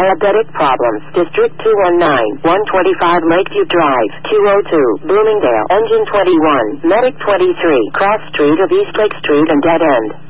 Diabetic problems. District 219, 125 Lakeview Drive, 202, Bloomingdale, Engine 21, Medic 23, Cross Street of Eastlake Street and Dead End.